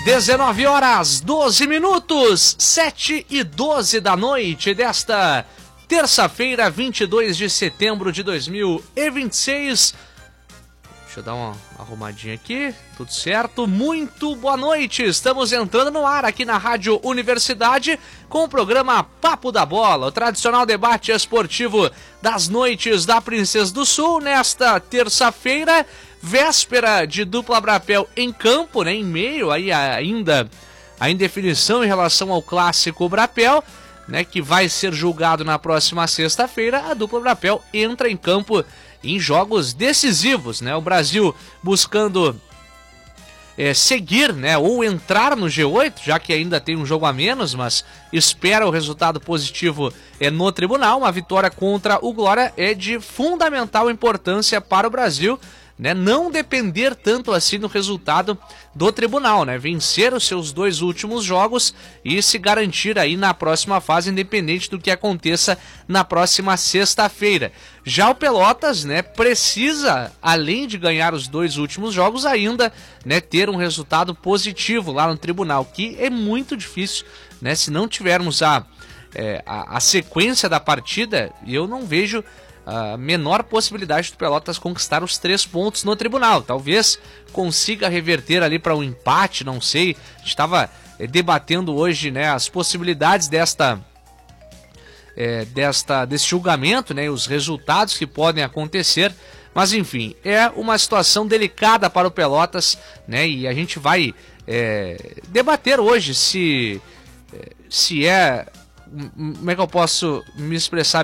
19 horas 12 minutos, 7h12 da noite desta terça-feira, 22 de setembro de 2026. Deixa eu dar uma arrumadinha aqui, tudo certo? Muito boa noite, estamos entrando no ar aqui na Rádio Universidade com o programa Papo da Bola, o tradicional debate esportivo das noites da Princesa do Sul, nesta terça-feira, véspera de dupla Brapel em campo, né, em meio aí ainda a indefinição em relação ao clássico Brapel, né, que vai ser julgado na próxima sexta-feira. A dupla Brapel entra em campo em jogos decisivos, né, o Brasil buscando seguir, né, ou entrar no G8, já que ainda tem um jogo a menos, mas espera o resultado positivo no tribunal. Uma vitória contra o Glória é de fundamental importância para o Brasil, né, não depender tanto assim do resultado do tribunal, né, vencer os seus 2 últimos jogos e se garantir aí na próxima fase, independente do que aconteça na próxima sexta-feira. Já o Pelotas, né, precisa, além de ganhar os 2 últimos jogos, ainda, né, ter um resultado positivo lá no tribunal, que é muito difícil, né, se não tivermos a sequência da partida, eu não vejo a menor possibilidade do Pelotas conquistar os 3 pontos no tribunal. Talvez consiga reverter ali para um empate, não sei. A gente estava debatendo hoje, né, as possibilidades desse julgamento, né, os resultados que podem acontecer. Mas enfim, é uma situação delicada para o Pelotas, né, e a gente vai debater hoje se é... Como é que eu posso me expressar